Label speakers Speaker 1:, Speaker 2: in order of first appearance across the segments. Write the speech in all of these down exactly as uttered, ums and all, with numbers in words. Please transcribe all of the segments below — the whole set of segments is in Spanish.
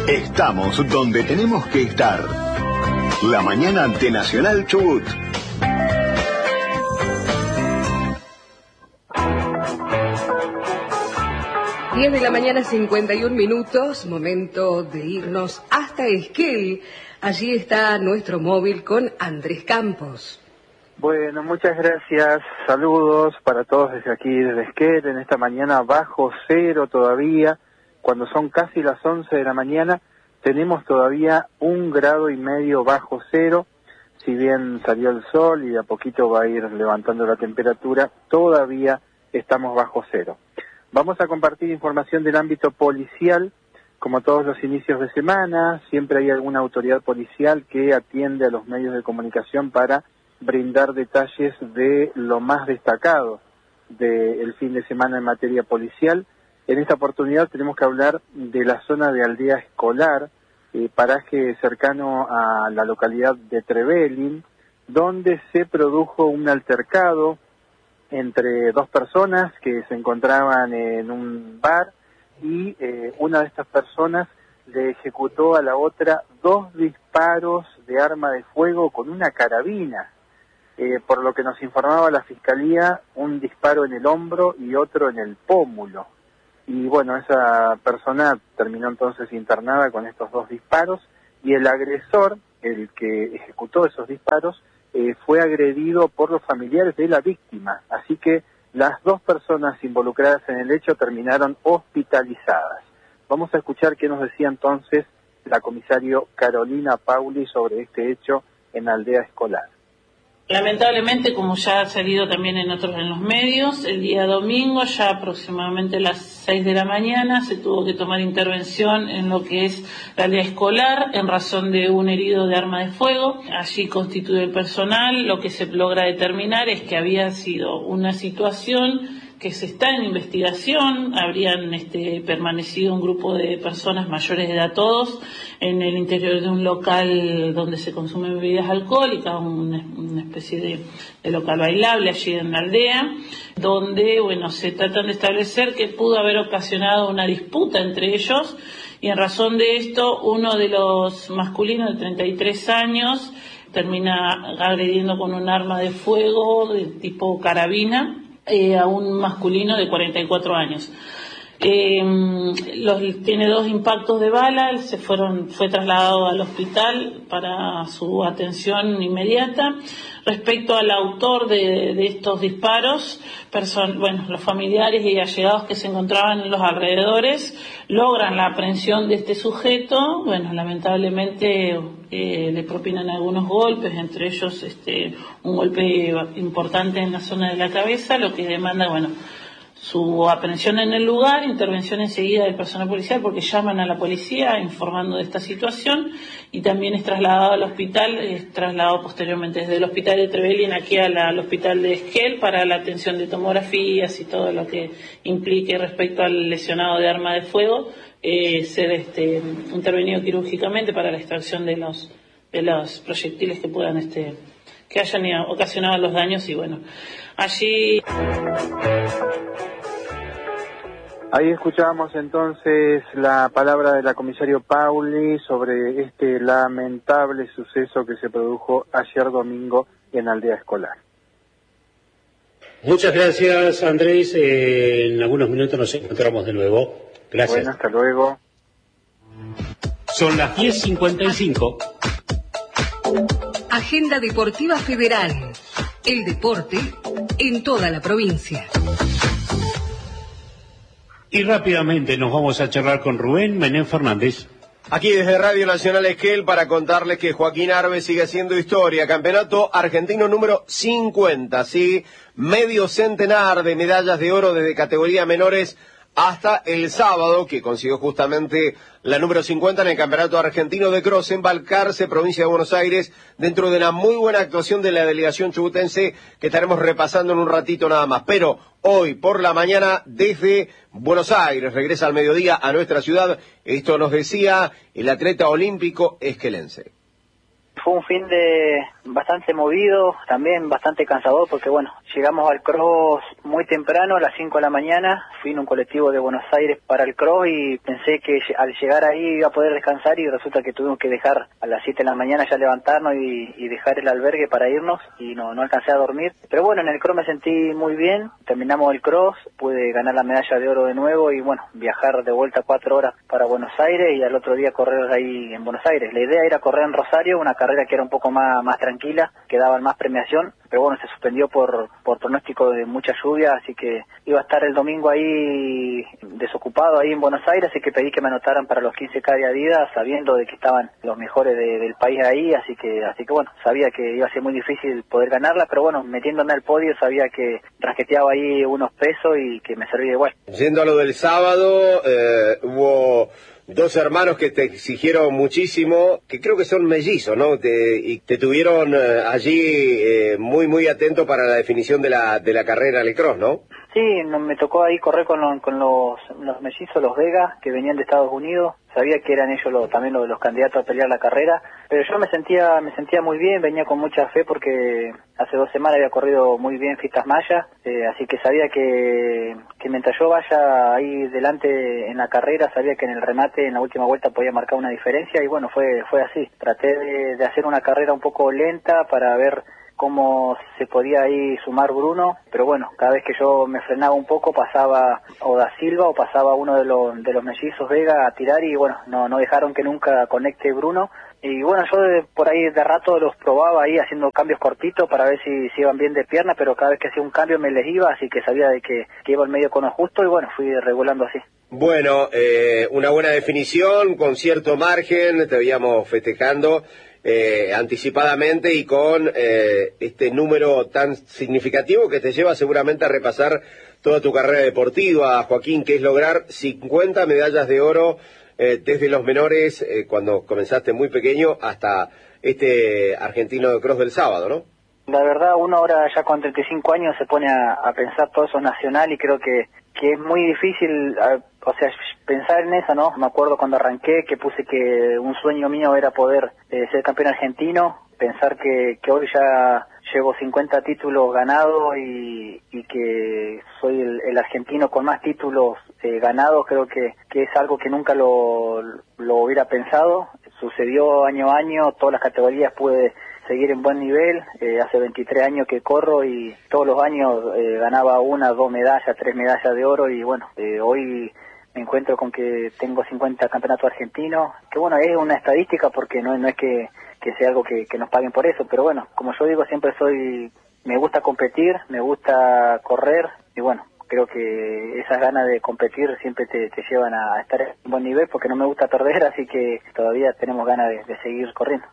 Speaker 1: Estamos donde tenemos que estar. La mañana ante Nacional Chubut.
Speaker 2: diez de la mañana, cincuenta y un minutos, momento de irnos hasta Esquel. Allí está nuestro móvil con Andrés Campos.
Speaker 3: Bueno, muchas gracias, saludos para todos desde aquí, desde Esquel, en esta mañana bajo cero todavía, cuando son casi las once de la mañana, tenemos todavía un grado y medio bajo cero, si bien salió el sol y de a poquito va a ir levantando la temperatura, todavía estamos bajo cero. Vamos a compartir información del ámbito policial, como todos los inicios de semana, siempre hay alguna autoridad policial que atiende a los medios de comunicación para brindar detalles de lo más destacado del fin de semana en materia policial. En esta oportunidad tenemos que hablar de la zona de Aldea Escolar, eh, paraje cercano a la localidad de Trevelin, donde se produjo un altercado entre dos personas que se encontraban en un bar y eh, una de estas personas le ejecutó a la otra dos disparos de arma de fuego con una carabina. Eh, por lo que nos informaba la Fiscalía, un disparo en el hombro y otro en el pómulo. Y bueno, esa persona terminó entonces internada con estos dos disparos y el agresor, el que ejecutó esos disparos, Eh, fue agredido por los familiares de la víctima, así que las dos personas involucradas en el hecho terminaron hospitalizadas. Vamos a escuchar qué nos decía entonces la comisario Carolina Pauli sobre este hecho en Aldea Escolar.
Speaker 4: Lamentablemente, como ya ha salido también en otros en los medios, el día domingo, ya aproximadamente a las seis de la mañana, se tuvo que tomar intervención en lo que es la aldea escolar en razón de un herido de arma de fuego. Allí constituye el personal. Lo que se logra determinar es que había sido una situación que se está en investigación. Habrían este, permanecido un grupo de personas mayores de edad todos en el interior de un local donde se consumen bebidas alcohólicas, una, una especie de, de local bailable allí en la aldea, donde bueno se tratan de establecer que pudo haber ocasionado una disputa entre ellos, y en razón de esto uno de los masculinos de treinta y tres años termina agrediendo con un arma de fuego de tipo carabina Eh, a un masculino de cuarenta y cuatro años. Eh, los, tiene dos impactos de bala, se fueron, fue trasladado al hospital para su atención inmediata. Respecto al autor de, de estos disparos, person, bueno, los familiares y allegados que se encontraban en los alrededores logran la aprehensión de este sujeto. Bueno, lamentablemente eh, le propinan algunos golpes, entre ellos este, un golpe importante en la zona de la cabeza, lo que demanda, bueno, su aprehensión en el lugar, intervención enseguida del personal policial, porque llaman a la policía informando de esta situación, y también es trasladado al hospital, es trasladado posteriormente desde el hospital de Trevelin aquí a la, al hospital de Esquel para la atención de tomografías y todo lo que implique respecto al lesionado de arma de fuego, eh, ser este, intervenido quirúrgicamente para la extracción de los, de los proyectiles que puedan, este, que hayan ocasionado los daños. Y bueno, allí...
Speaker 3: Ahí escuchábamos entonces la palabra de la comisario Pauli sobre este lamentable suceso que se produjo ayer domingo en Aldea Escolar.
Speaker 5: Muchas gracias, Andrés. Eh, en algunos minutos nos encontramos de nuevo. Gracias.
Speaker 3: Bueno, hasta luego.
Speaker 5: Son las diez cincuenta y cinco.
Speaker 2: Agenda Deportiva Federal. El deporte en toda la provincia.
Speaker 5: Y rápidamente nos vamos a charlar con Rubén Menem Fernández.
Speaker 6: Aquí desde Radio Nacional Esquel para contarles que Joaquín Arbe sigue haciendo historia. Campeonato argentino número cincuenta, ¿sí? Medio centenar de medallas de oro desde categoría menores hasta el sábado, que consiguió justamente la número cincuenta en el Campeonato Argentino de Cross en Balcarce, provincia de Buenos Aires, dentro de una muy buena actuación de la delegación chubutense que estaremos repasando en un ratito nada más. Pero hoy por la mañana desde Buenos Aires regresa al mediodía a nuestra ciudad. Esto nos decía el atleta olímpico esquelense.
Speaker 7: Fue un fin de bastante movido, también bastante cansador, porque bueno, Llegamos al cross muy temprano, a las cinco de la mañana, fui en un colectivo de Buenos Aires para el cross y pensé que al llegar ahí iba a poder descansar y resulta que tuvimos que dejar a las siete de la mañana ya levantarnos y, y dejar el albergue para irnos y no, no alcancé a dormir. Pero bueno, en el cross me sentí muy bien, terminamos el cross, pude ganar la medalla de oro de nuevo y bueno, viajar de vuelta cuatro horas para Buenos Aires y al otro día correr ahí en Buenos Aires. La idea era correr en Rosario, una carrera que era un poco más, más tranquila, que daba más premiación, pero bueno, se suspendió por, por pronóstico de mucha lluvia, así que iba a estar el domingo ahí desocupado ahí en Buenos Aires, así que pedí que me anotaran para los quince K de Adidas, sabiendo de que estaban los mejores de, del país ahí, así que así que bueno, sabía que iba a ser muy difícil poder ganarla, pero bueno, metiéndome al podio sabía que rasqueteaba ahí unos pesos y que me servía igual.
Speaker 6: Yendo a lo del sábado, eh, hubo dos hermanos que te exigieron muchísimo, que creo que son mellizos, ¿no? Te, y te tuvieron eh, allí eh, muy, muy atento para la definición de la de la carrera del cross, ¿no?
Speaker 7: Sí, no, me tocó ahí correr con, lo, con los, los mellizos, los Vega, que venían de Estados Unidos. Sabía que eran ellos lo, también los, los candidatos a pelear la carrera, pero yo me sentía me sentía muy bien, venía con mucha fe porque hace dos semanas había corrido muy bien Fistas Maya, eh, así que sabía que, que mientras yo vaya ahí delante en la carrera, sabía que en el remate, en la última vuelta, podía marcar una diferencia y bueno, fue fue así. Traté de, de hacer una carrera un poco lenta para ver cómo se podía ahí sumar Bruno, pero bueno, cada vez que yo me frenaba un poco pasaba o Da Silva o pasaba uno de los de los mellizos Vega a tirar y bueno, no no dejaron que nunca conecte Bruno. Y bueno, yo de, por ahí de rato los probaba ahí haciendo cambios cortitos para ver si, si iban bien de pierna, pero cada vez que hacía un cambio me les iba, así que sabía de que, que iba al medio con lo justo y bueno, fui regulando así.
Speaker 6: Bueno, eh, una buena definición, con cierto margen, te veíamos festejando eh, anticipadamente y con eh, este número tan significativo que te lleva seguramente a repasar toda tu carrera deportiva, Joaquín, que es lograr cincuenta medallas de oro eh, desde los menores, eh, cuando comenzaste muy pequeño, hasta este argentino de cross del sábado, ¿no?
Speaker 7: La verdad, uno ahora ya con treinta y cinco años se pone a, a pensar todo eso nacional y creo que, que es muy difícil, a, o sea, pensar en eso, ¿no? Me acuerdo cuando arranqué que puse que un sueño mío era poder eh, ser campeón argentino, pensar que, que hoy ya llevo cincuenta títulos ganados y, y que soy el, el argentino con más títulos eh, ganados, creo que, que es algo que nunca lo, lo hubiera pensado. Sucedió año a año, todas las categorías pude seguir en buen nivel, eh, hace veintitrés años que corro y todos los años eh, ganaba una, dos medallas, tres medallas de oro y bueno, eh, hoy me encuentro con que tengo cincuenta campeonatos argentinos, que bueno, es una estadística porque no, no es que, que sea algo que, que nos paguen por eso, pero bueno, como yo digo, siempre soy, me gusta competir, me gusta correr y bueno, creo que esas ganas de competir siempre te, te llevan a estar en buen nivel porque no me gusta perder, así que todavía tenemos ganas de, de seguir corriendo.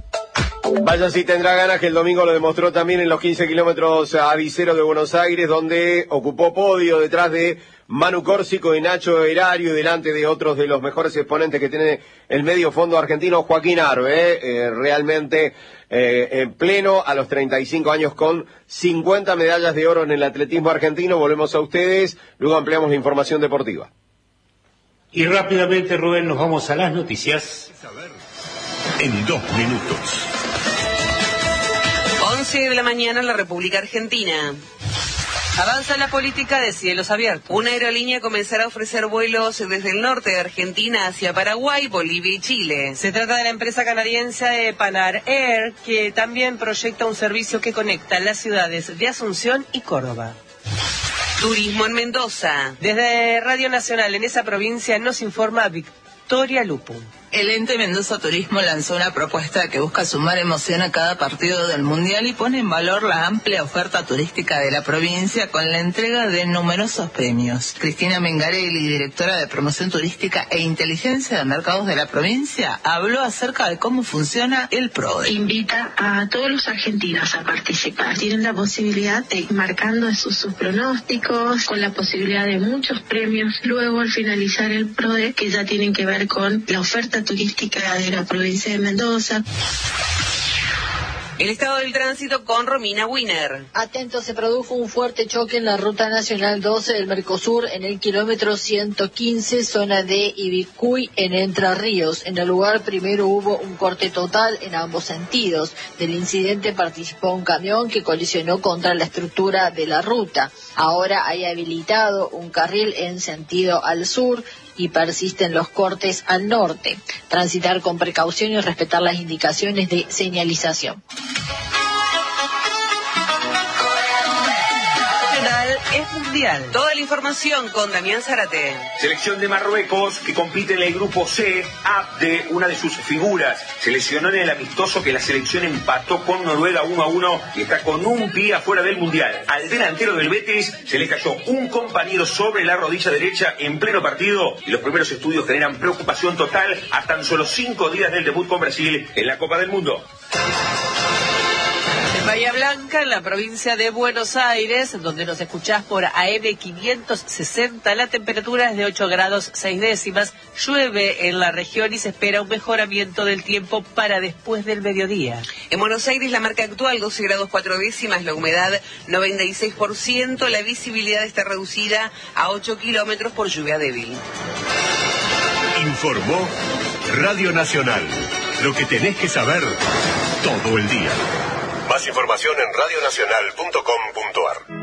Speaker 6: Vaya si tendrá ganas, que el domingo lo demostró también en los quince kilómetros avicero de Buenos Aires, donde ocupó podio detrás de Manu Córsico y Nacho Erario y delante de otros de los mejores exponentes que tiene el medio fondo argentino, Joaquín Arve, eh, realmente eh, en pleno a los treinta y cinco años con cincuenta medallas de oro en el atletismo argentino. Volvemos a ustedes, luego ampliamos la información deportiva.
Speaker 5: Y rápidamente, Rubén, nos vamos a las noticias.
Speaker 1: En dos minutos.
Speaker 2: once de la mañana en la República Argentina. Avanza la política de cielos abiertos. Una aerolínea comenzará a ofrecer vuelos desde el norte de Argentina hacia Paraguay, Bolivia y Chile.
Speaker 8: Se trata de la empresa canadiense Panar Air, que también proyecta un servicio que conecta las ciudades de Asunción y Córdoba.
Speaker 2: Turismo en Mendoza.
Speaker 8: Desde Radio Nacional en esa provincia nos informa Victoria Lupu.
Speaker 9: El ente Mendoza Turismo lanzó una propuesta que busca sumar emoción a cada partido del Mundial y pone en valor la amplia oferta turística de la provincia con la entrega de numerosos premios. Cristina Mengarelli, directora de Promoción Turística e Inteligencia de Mercados de la provincia, habló acerca de cómo funciona el PRODE.
Speaker 10: Invita a todos los argentinos a participar. Tienen la posibilidad de ir marcando sus, sus pronósticos, con la posibilidad de muchos premios. Luego, al finalizar el PRODE, que ya tienen que ver con la oferta turística de la provincia de Mendoza.
Speaker 2: El estado del tránsito con Romina Wiener.
Speaker 11: Atento, se produjo un fuerte choque en la ruta nacional doce del Mercosur en el kilómetro ciento quince, zona de Ibicuy, en Entre Ríos. En el lugar primero hubo un corte total en ambos sentidos. Del incidente participó un camión que colisionó contra la estructura de la ruta. Ahora hay habilitado un carril en sentido al sur y persisten los cortes al norte. Transitar con precaución y respetar las indicaciones de señalización.
Speaker 2: Es mundial. Toda la información con Damián Zárate.
Speaker 12: Selección de Marruecos que compite en el grupo C. Abde, una de sus figuras, se lesionó en el amistoso que la selección empató con Noruega uno a uno y está con un pie afuera del mundial. Al delantero del Betis se le cayó un compañero sobre la rodilla derecha en pleno partido y los primeros estudios generan preocupación total a tan solo cinco días del debut con Brasil en la Copa del Mundo.
Speaker 8: En Bahía Blanca, en la provincia de Buenos Aires, donde nos escuchás por A M quinientos sesenta, la temperatura es de ocho grados seis décimas, llueve en la región y se espera un mejoramiento del tiempo para después del mediodía.
Speaker 2: En Buenos Aires la marca actual doce grados cuatro décimas, la humedad noventa y seis por ciento, la visibilidad está reducida a ocho kilómetros por lluvia débil.
Speaker 1: Informó Radio Nacional, lo que tenés que saber todo el día. Más información en radionacional punto com punto ar.